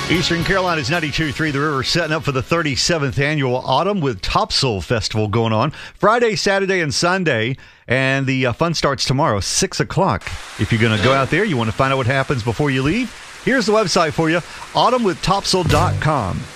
Eastern Carolina's 92.3 The River setting up for the 37th annual Autumn with Topsail Festival going on Friday, Saturday, and Sunday. And the fun starts tomorrow, 6 o'clock. If you're going to go out there, you want to find out what happens before you leave, here's the website for you, autumnwithtopsail.com.